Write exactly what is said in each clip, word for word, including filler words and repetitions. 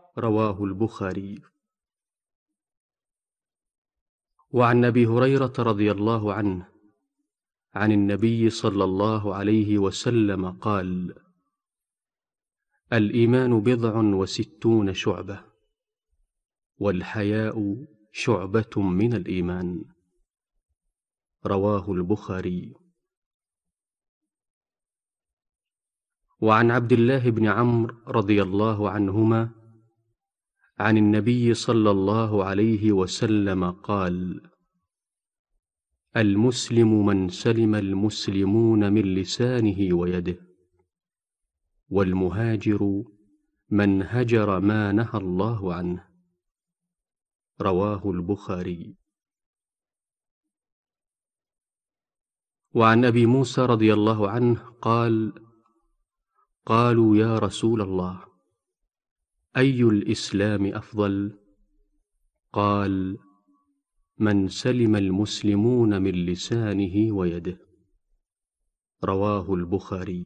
رواه البخاري. وعن أبي هريرة رضي الله عنه عن النبي صلى الله عليه وسلم قال: الإيمان بضع وستون شعبة، والحياء شعبة من الإيمان. رواه البخاري. وعن عبد الله بن عمرو رضي الله عنهما عن النبي صلى الله عليه وسلم قال: المسلم من سلم المسلمون من لسانه ويده، والمهاجر من هجر ما نهى الله عنه. رواه البخاري. وعن أبي موسى رضي الله عنه قال: قالوا يا رسول الله، أي الإسلام أفضل؟ قال: من سلم المسلمون من لسانه ويده. رواه البخاري.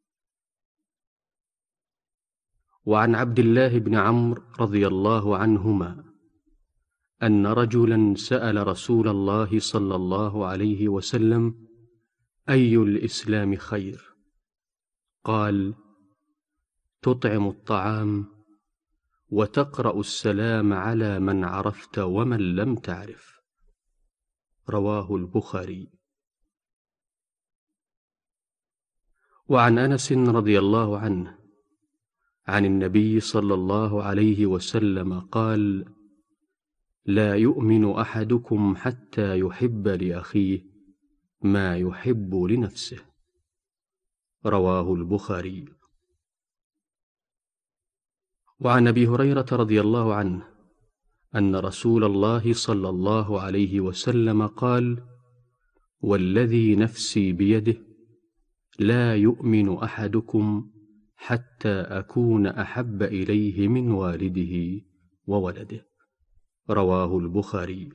وعن عبد الله بن عمرو رضي الله عنهما أن رجلا سأل رسول الله صلى الله عليه وسلم: أي الإسلام خير؟ قال: تطعم الطعام، وتقرأ السلام على من عرفت ومن لم تعرف. رواه البخاري. وعن أنس رضي الله عنه عن النبي صلى الله عليه وسلم قال: لا يؤمن أحدكم حتى يحب لأخيه ما يحب لنفسه. رواه البخاري. وعن أبي هريرة رضي الله عنه أن رسول الله صلى الله عليه وسلم قال: والذي نفسي بيده لا يؤمن أحدكم حتى أكون أحب إليه من والده وولده. رواه البخاري.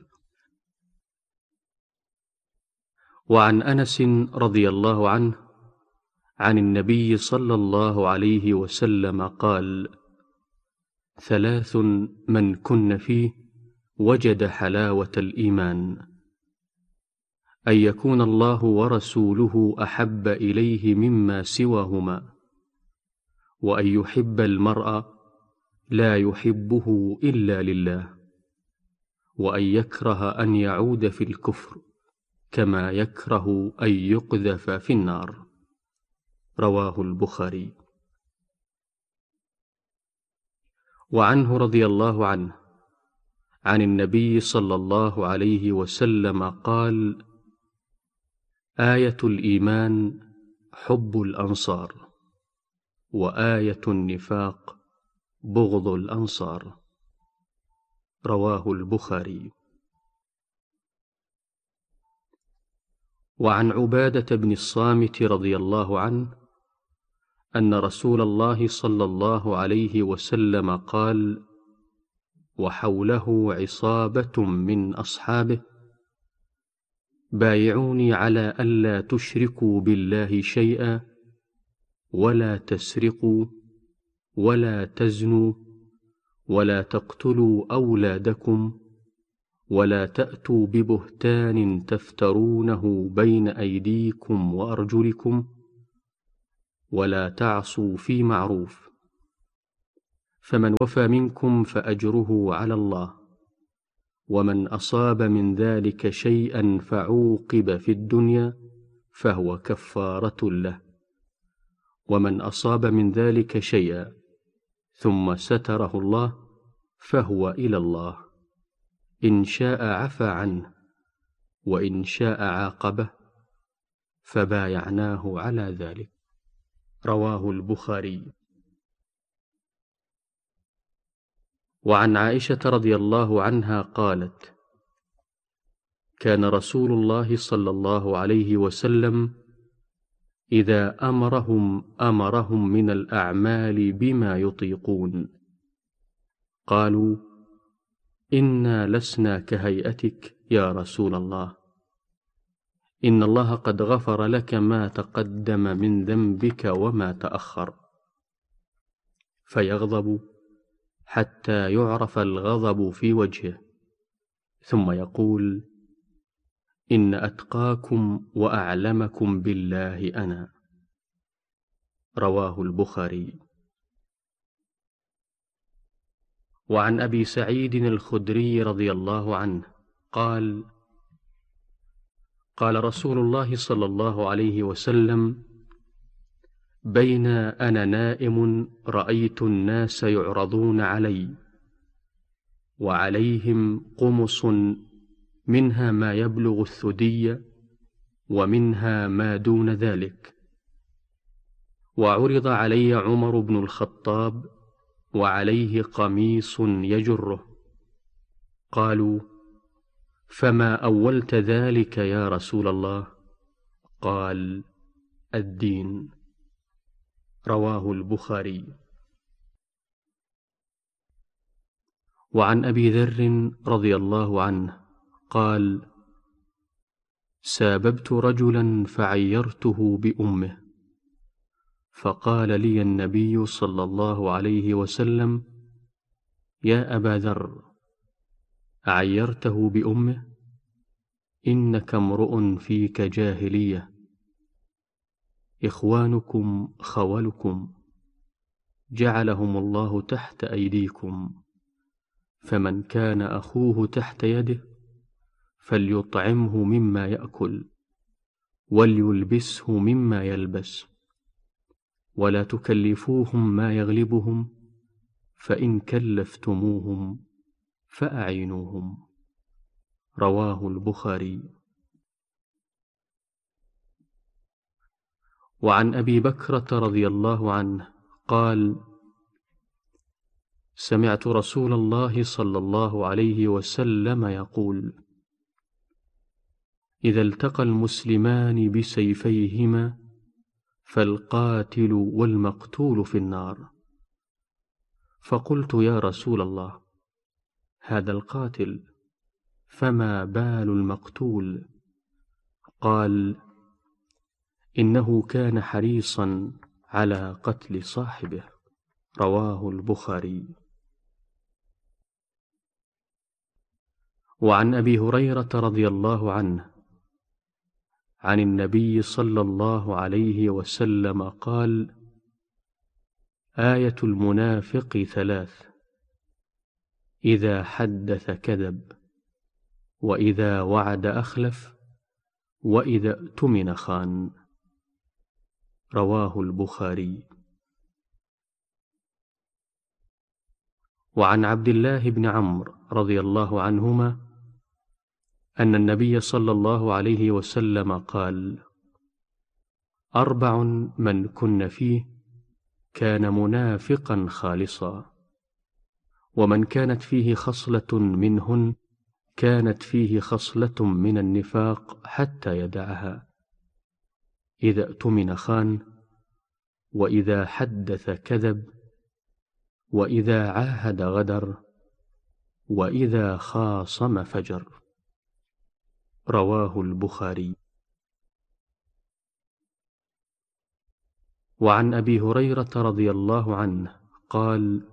وعن أنس رضي الله عنه عن النبي صلى الله عليه وسلم قال: ثلاث من كن فيه وجد حلاوة الإيمان: أن يكون الله ورسوله أحب إليه مما سواهما، وأن يحب المرء لا يحبه إلا لله، وأن يكره أن يعود في الكفر كما يكره أن يقذف في النار. رواه البخاري. وعنه رضي الله عنه عن النبي صلى الله عليه وسلم قال: آية الإيمان حب الأنصار، وآية النفاق بغض الأنصار. رواه البخاري. وعن عبادة بن الصامت رضي الله عنه أن رسول الله صلى الله عليه وسلم قال: وحوله عصابة من أصحابه: بايعوني على ألا تشركوا بالله شيئا، ولا تسرقوا، ولا تزنوا، ولا تقتلوا أولادكم، ولا تأتوا ببهتان تفترونه بين أيديكم وأرجلكم، ولا تعصوا في معروف، فمن وفى منكم فأجره على الله، ومن أصاب من ذلك شيئا فعوقب في الدنيا فهو كفارة له، ومن أصاب من ذلك شيئا ثم ستره الله فهو إلى الله، إن شاء عفى عنه وإن شاء عاقبه، فبايعناه على ذلك. رواه البخاري. وعن عائشة رضي الله عنها قالت: كان رسول الله صلى الله عليه وسلم إذا أمرهم أمرهم من الأعمال بما يطيقون. قالوا: إنا لسنا كهيئتك يا رسول الله، إن الله قد غفر لك ما تقدم من ذنبك وما تأخر. فيغضب حتى يعرف الغضب في وجهه، ثم يقول: إن أتقاكم وأعلمكم بالله أنا. رواه البخاري. وعن أبي سعيد الخدري رضي الله عنه قال: قال رسول الله صلى الله عليه وسلم: بين أنا نائم رأيت الناس يعرضون علي وعليهم قمص منها ما يبلغ الثدي ومنها ما دون ذلك، وعرض علي عمر بن الخطاب وعليه قميص يجره، قالوا: فما أولت ذلك يا رسول الله؟ قال: الدين. رواه البخاري. وعن أبي ذر رضي الله عنه قال: ساببت رجلا فعيرته بأمه، فقال لي النبي صلى الله عليه وسلم: يا أبا ذر، أعيرته بأمه؟ إنك امرؤ فيك جاهلية، إخوانكم خولكم، جعلهم الله تحت أيديكم، فمن كان أخوه تحت يده فليطعمه مما يأكل وليلبسه مما يلبس، ولا تكلفوهم ما يغلبهم، فإن كلفتموهم فأعينوهم. رواه البخاري. وعن أبي بكرة رضي الله عنه قال: سمعت رسول الله صلى الله عليه وسلم يقول: إذا التقى المسلمان بسيفيهما فالقاتل والمقتول في النار. فقلت: يا رسول الله، هذا القاتل، فما بال المقتول؟ قال: إنه كان حريصا على قتل صاحبه. رواه البخاري. وعن أبي هريرة رضي الله عنه عن النبي صلى الله عليه وسلم قال: آية المنافق ثلاث: إذا حدث كذب، وإذا وعد أخلف، وإذا اؤتمن خان. رواه البخاري. وعن عبد الله بن عمرو رضي الله عنهما أن النبي صلى الله عليه وسلم قال: أربع من كن فيه كان منافقا خالصا، ومن كانت فيه خصلة منهن كانت فيه خصلة من النفاق حتى يدعها: إذا اؤتمن خان، وإذا حدث كذب، وإذا عاهد غدر، وإذا خاصم فجر. رواه البخاري. وعن أبي هريرة رضي الله عنه قال: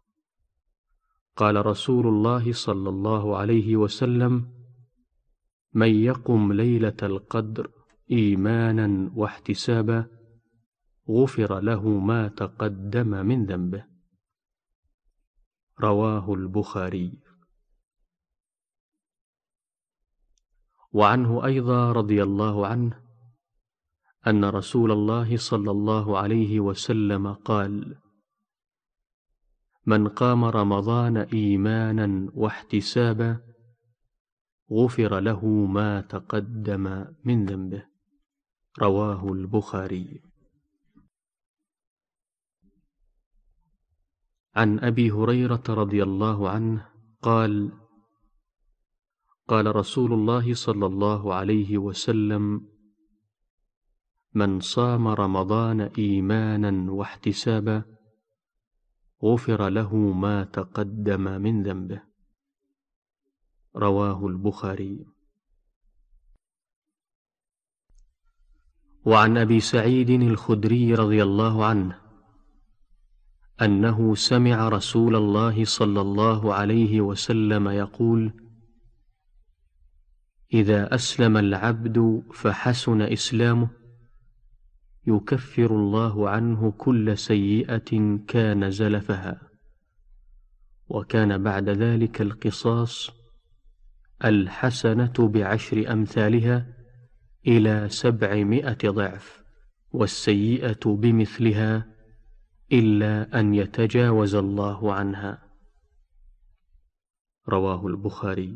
قال رسول الله صلى الله عليه وسلم: من يقم ليلة القدر إيمانا واحتسابا غفر له ما تقدم من ذنبه. رواه البخاري. وعنه أيضا رضي الله عنه أن رسول الله صلى الله عليه وسلم قال: من قام رمضان إيمانا واحتسابا غفر له ما تقدم من ذنبه. رواه البخاري. عن أبي هريرة رضي الله عنه قال: قال رسول الله صلى الله عليه وسلم: من صام رمضان إيمانا واحتسابا غفر له ما تقدم من ذنبه. رواه البخاري. وعن أبي سعيد الخدري رضي الله عنه أنه سمع رسول الله صلى الله عليه وسلم يقول: إذا أسلم العبد فحسن إسلامه يكفر الله عنه كل سيئة كان زلفها، وكان بعد ذلك القصاص الحسنة بعشر أمثالها إلى سبعمائة ضعف، والسيئة بمثلها إلا أن يتجاوز الله عنها. رواه البخاري.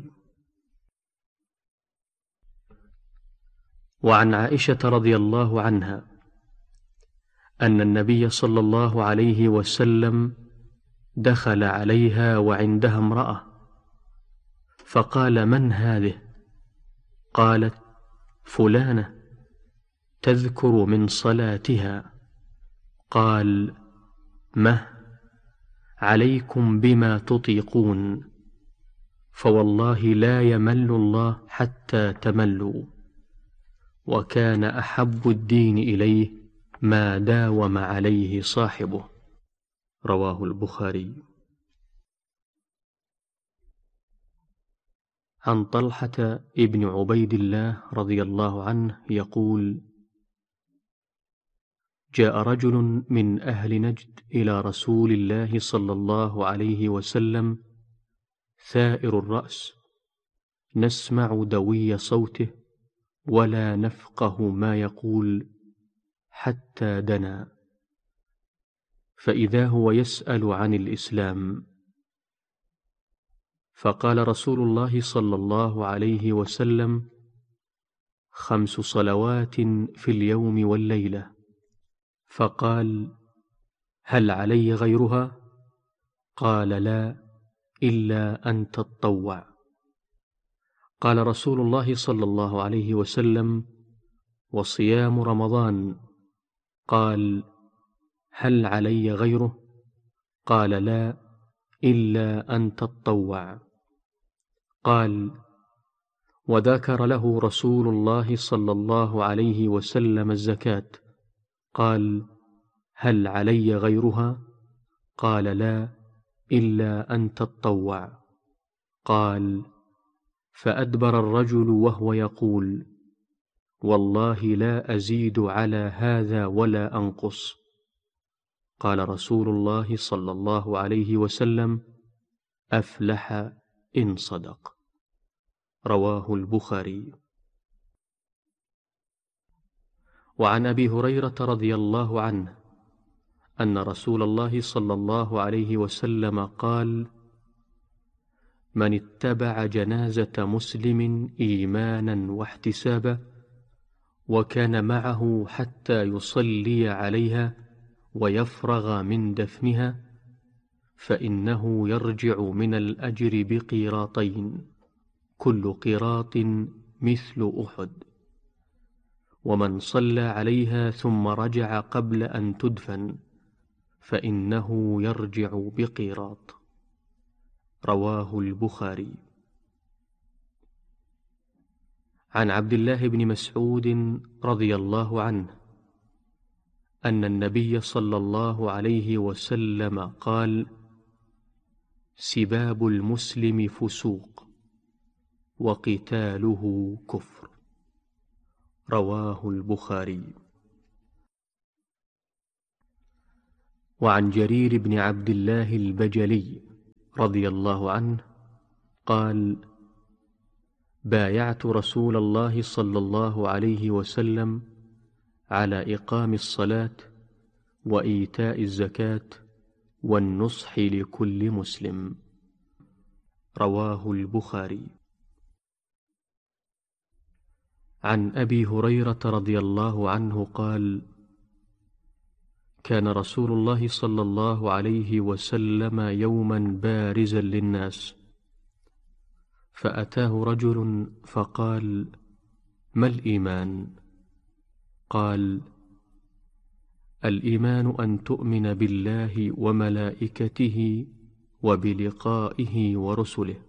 وعن عائشة رضي الله عنها أن النبي صلى الله عليه وسلم دخل عليها وعندها امرأة، فقال: من هذه؟ قالت: فلانة تذكر من صلاتها. قال: مه عليكم بما تطيقون، فوالله لا يمل الله حتى تملوا، وكان أحب الدين إليه ما داوم عليه صاحبه. رواه البخاري. عن طلحة ابن عبيد الله رضي الله عنه يقول: جاء رجل من أهل نجد إلى رسول الله صلى الله عليه وسلم ثائر الرأس، نسمع دوي صوته ولا نفقه ما يقول، حتى دنا، فإذا هو يسأل عن الإسلام، فقال رسول الله صلى الله عليه وسلم: خمس صلوات في اليوم والليلة. فقال: هل علي غيرها؟ قال: لا، إلا أن تطوع. قال رسول الله صلى الله عليه وسلم: وصيام رمضان؟ قال: هل علي غيره؟ قال: لا، إلا أن تطوع. قال: وذكر له رسول الله صلى الله عليه وسلم الزكاة. قال: هل علي غيرها؟ قال: لا، إلا أن تطوع. قال: فأدبر الرجل وهو يقول: والله لا أزيد على هذا ولا أنقص. قال رسول الله صلى الله عليه وسلم: أفلح إن صدق. رواه البخاري. وعن أبي هريرة رضي الله عنه أن رسول الله صلى الله عليه وسلم قال: من اتبع جنازة مسلم إيمانا واحتسابا وكان معه حتى يصلي عليها ويفرغ من دفنها، فإنه يرجع من الأجر بقيراطين، كل قيراط مثل أحد. ومن صلى عليها ثم رجع قبل أن تدفن فإنه يرجع بقيراط. رواه البخاري. عن عبد الله بن مسعود رضي الله عنه أن النبي صلى الله عليه وسلم قال: سباب المسلم فسوق وقتاله كفر. رواه البخاري. وعن جرير بن عبد الله البجلي رضي الله عنه قال: بايعت رسول الله صلى الله عليه وسلم على إقام الصلاة وإيتاء الزكاة والنصح لكل مسلم. رواه البخاري. عن أبي هريرة رضي الله عنه قال: كان رسول الله صلى الله عليه وسلم يوما بارزا للناس، فأتاه رجل فقال: ما الإيمان؟ قال: الإيمان أن تؤمن بالله وملائكته وبلقائه ورسله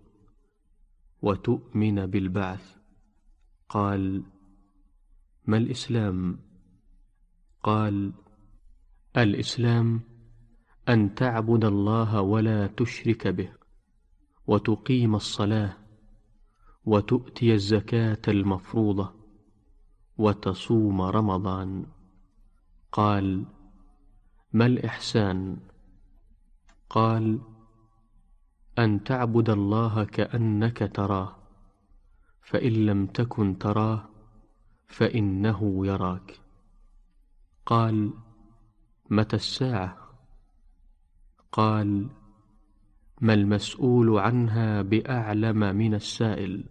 وتؤمن بالبعث. قال: ما الإسلام؟ قال: الإسلام أن تعبد الله ولا تشرك به، وتقيم الصلاة، وتؤتي الزكاة المفروضة، وتصوم رمضان. قال: ما الإحسان؟ قال: أن تعبد الله كأنك تراه، فإن لم تكن تراه فإنه يراك. قال: متى الساعة؟ قال: ما المسؤول عنها بأعلم من السائل،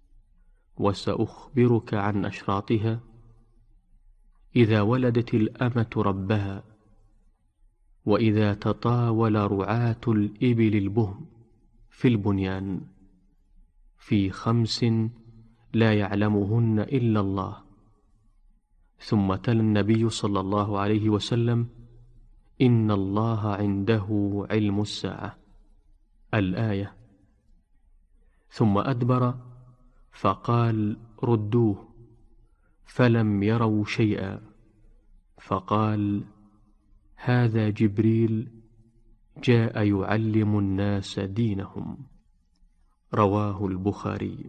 وسأخبرك عن أشراطها. إذا ولدت الأمة ربها، وإذا تطاول رعاة الإبل البهم في البنيان، في خمس لا يعلمهن إلا الله. ثم تلا النبي صلى الله عليه وسلم: إن الله عنده علم الساعة، الآية. ثم أدبر فقال: ردوه، فلم يروا شيئا. فقال: هذا جبريل جاء يعلم الناس دينهم. رواه البخاري.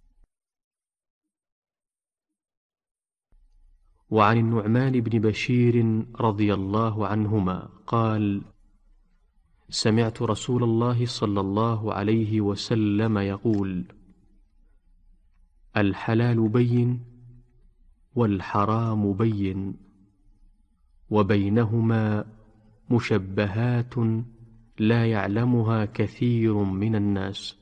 وعن النعمان بن بشير رضي الله عنهما قال: سمعت رسول الله صلى الله عليه وسلم يقول: الحلال بين، والحرام بين، وبينهما مشبهات لا يعلمها كثير من الناس،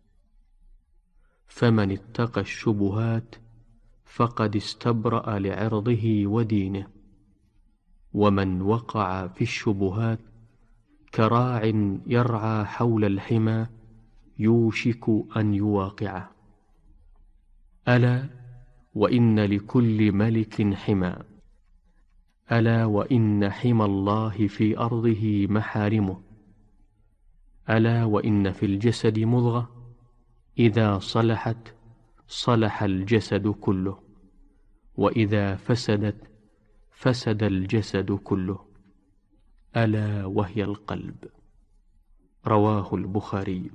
فمن اتقى الشبهات فقد استبرأ لعرضه ودينه، ومن وقع في الشبهات كراع يرعى حول الحمى يوشك أن يواقعه. ألا وإن لكل ملك حمى، ألا وإن حمى الله في أرضه محارمه، ألا وإن في الجسد مضغة إذا صلحت صلح الجسد كله، وإذا فسدت فسد الجسد كله، ألا وهي القلب. رواه البخاري.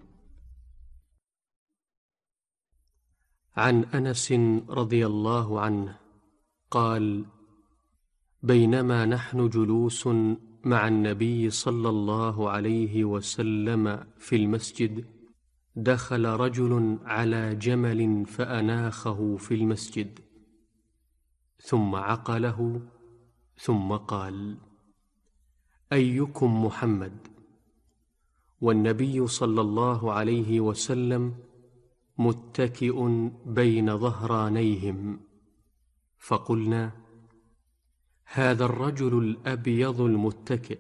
عن أنس رضي الله عنه قال: بينما نحن جلوس مع النبي صلى الله عليه وسلم في المسجد، دخل رجل على جمل فأناخه في المسجد، ثم عقله، ثم قال: أيكم محمد؟ والنبي صلى الله عليه وسلم متكئ بين ظهرانيهم. فقلنا: هذا الرجل الأبيض المتكئ.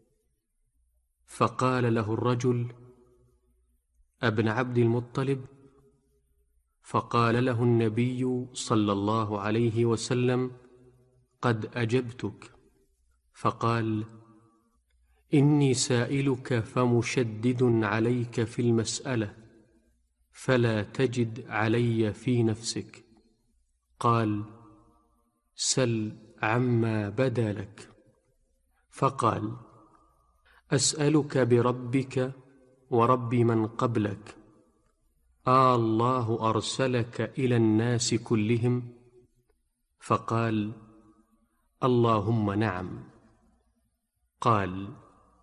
فقال له الرجل: أبن عبد المطلب؟ فقال له النبي صلى الله عليه وسلم: قد أجبتك. فقال: إني سائلك فمشدد عليك في المسألة، فلا تجد علي في نفسك. قال: سل عما بدا لك. فقال: أسألك بربك ورب من قبلك، آه الله أرسلك إلى الناس كلهم؟ فقال: اللهم نعم. قال: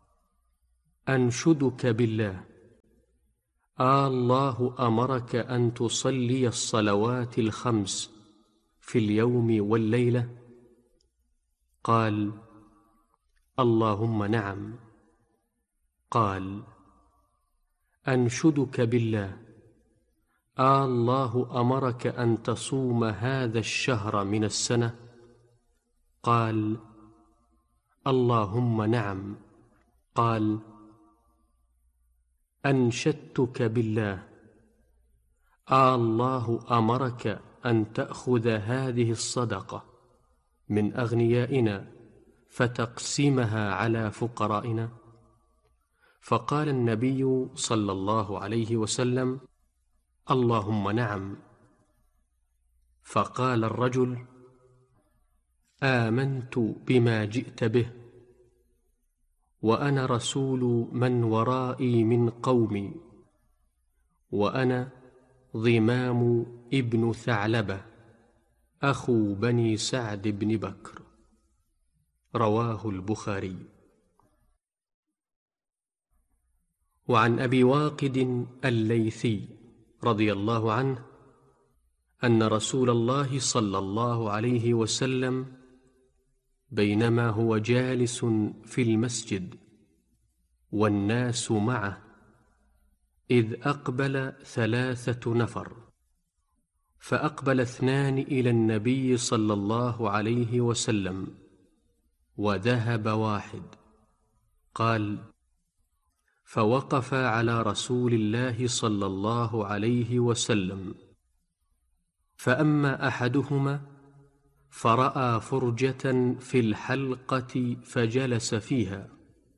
أنشدك بالله، آه الله أمرك أن تصلي الصلوات الخمس في اليوم والليلة؟ قال: اللهم نعم. قال: أنشدك بالله، آه الله أمرك أن تصوم هذا الشهر من السنة؟ قال: اللهم نعم. قال: أنشدتك بالله، آه الله أمرك أن تأخذ هذه الصدقة من أغنيائنا فتقسمها على فقرائنا؟ فقال النبي صلى الله عليه وسلم: اللهم نعم. فقال الرجل: آمنت بما جئت به، وأنا رسول من ورائي من قومي، وأنا ضمام ابن ثعلبة أخو بني سعد بن بكر. رواه البخاري. وعن أبي واقد الليثي رضي الله عنه أن رسول الله صلى الله عليه وسلم بينما هو جالس في المسجد والناس معه إذ أقبل ثلاثة نفر، فأقبل اثنان إلى النبي صلى الله عليه وسلم وذهب واحد. قال: فوقف على رسول الله صلى الله عليه وسلم، فأما أحدهما فرأى فرجة في الحلقة فجلس فيها،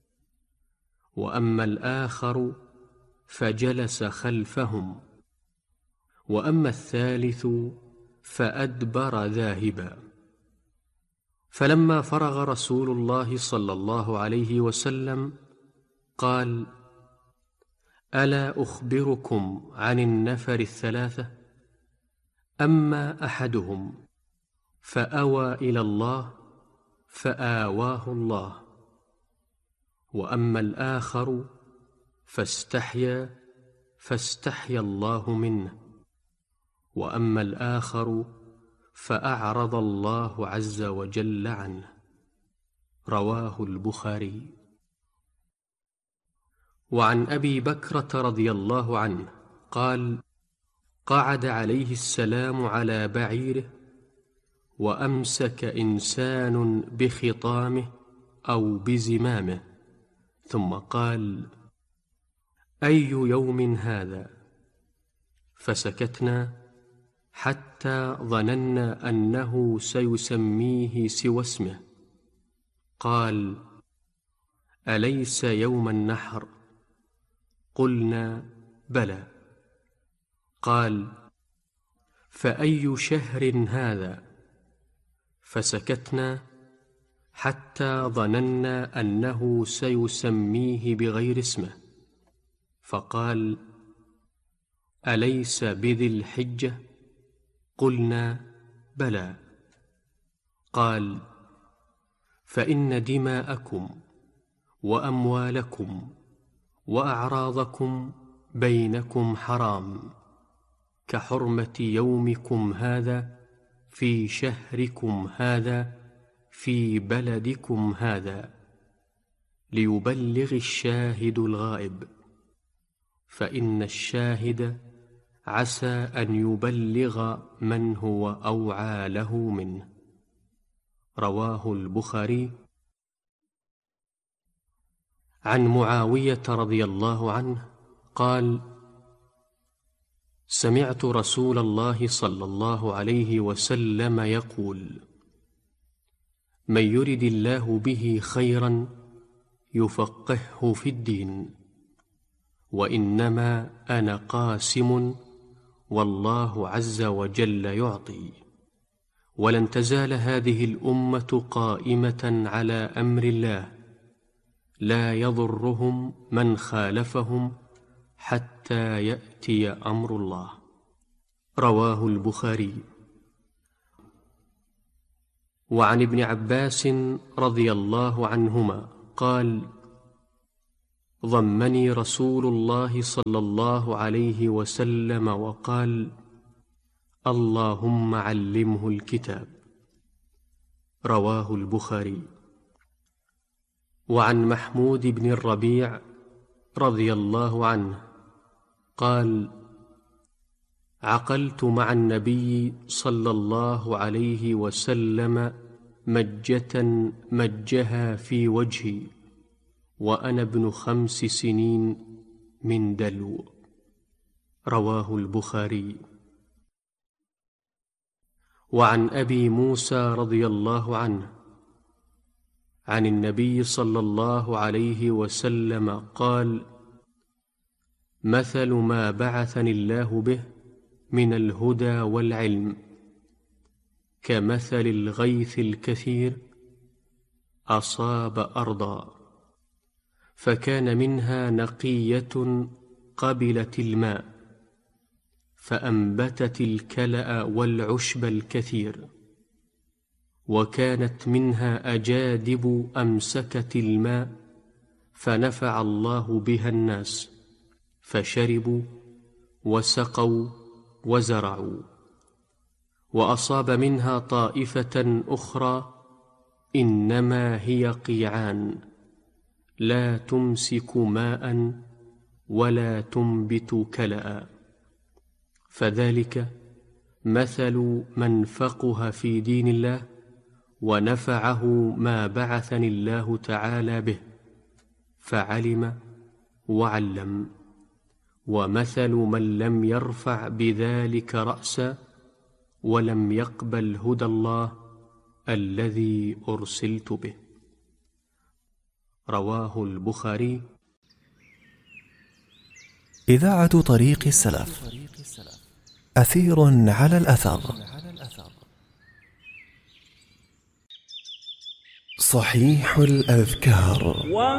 وأما الآخر فجلس خلفهم، وأما الثالث فأدبر ذاهبا. فلما فرغ رسول الله صلى الله عليه وسلم قال: ألا أخبركم عن النفر الثلاثة؟ أما أحدهم فأوى إلى الله فآواه الله، وأما الآخر فاستحيا فاستحيا الله منه، وأما الآخر فأعرض الله عز وجل عنه. رواه البخاري. وعن أبي بكرة رضي الله عنه قال: قعد عليه السلام على بعيره، وأمسك إنسان بخطامه أو بزمامه، ثم قال: أي يوم هذا؟ فسكتنا حتى ظننا أنه سيسميه سوى اسمه. قال: أليس يوم النحر؟ قلنا: بلى. قال: فأي شهر هذا؟ فسكتنا حتى ظننا أنه سيسميه بغير اسمه، فقال: أليس بذي الحجة؟ قلنا: بلى. قال: فإن دماءكم وأموالكم وأعراضكم بينكم حرام، كحرمة يومكم هذا في شهركم هذا في بلدكم هذا، ليبلغ الشاهد الغائب، فإن الشاهد عسى أن يبلغ من هو أوعى له منه. رواه البخاري. عن معاوية رضي الله عنه قال: سمعت رسول الله صلى الله عليه وسلم يقول: من يرد الله به خيرا يفقهه في الدين، وإنما أنا قاسم والله عز وجل يعطي، ولن تزال هذه الأمة قائمة على أمر الله لا يضرهم من خالفهم حتى يأتي أمر الله. رواه البخاري. وعن ابن عباس رضي الله عنهما قال: ضمني رسول الله صلى الله عليه وسلم وقال: اللهم علمه الكتاب. رواه البخاري. وعن محمود بن الربيع رضي الله عنه قال: عقلت مع النبي صلى الله عليه وسلم مجة مجها في وجهي وأنا ابن خمس سنين من دلو. رواه البخاري. وعن أبي موسى رضي الله عنه عن النبي صلى الله عليه وسلم قال: مثل ما بعثني الله به من الهدى والعلم كمثل الغيث الكثير أصاب أرضا فكان منها نقية قبلت الماء فأنبتت الكلأ والعشب الكثير، وكانت منها أجادب أمسكت الماء فنفع الله بها الناس فشربوا وسقوا وزرعوا. وأصاب منها طائفة أخرى إنما هي قيعان لا تمسك ماء ولا تنبت كلأ، فذلك مثل من فقه في دين الله ونفعه ما بعثني الله تعالى به فعلم وعلم، ومثل من لم يرفع بذلك رأسا ولم يقبل هدى الله الذي أرسلت به. رواه البخاري. إذاعة طريق السلف، أثير على الأثر. صحيح الأذكار.